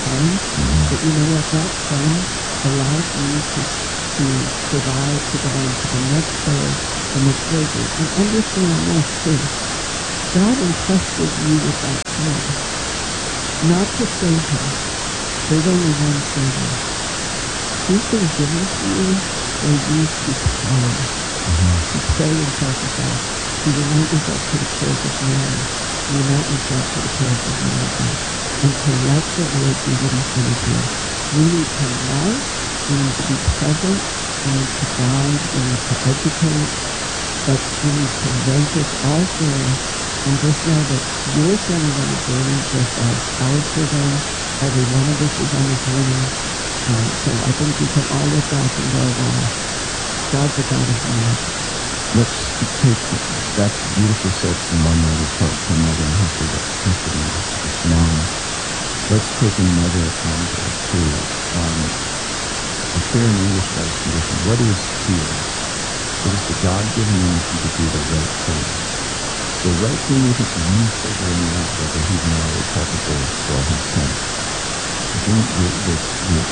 son, but you know what? That son allows me to survive, to go on to the next phase, the next wages. And understand this too. God entrusted you with that son, not to save him. There's only one Savior. He's been given to you for you to pray. To pray and sacrifice. To unite yourself to the prayers of Mary. To unite yourself to the prayers of Mary. And to let the Lord do what he's going to do. We need to love. We need to be present. We need to guide. We need to educate. But we need to relinquish all fear and just know that you're sending on a journey just as our children, every one of us is on a journey. So I think we can all look back and go, wow, God's a God of miracles. Let's take, that's beautifully said from one mother's heart to another, and hopefully that's tested in this morning. Let's take another angle too. The fear in English by condition. What is fear? It is the God-given energy to do the right thing. The right thing isn't you figuring out whether he's morally culpable for his sin. The